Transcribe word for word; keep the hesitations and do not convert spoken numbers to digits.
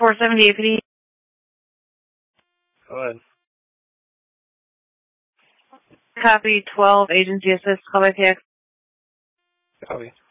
four seventy-eight P D. Go ahead. Copy twelve, agency assist, call by P X. Copy.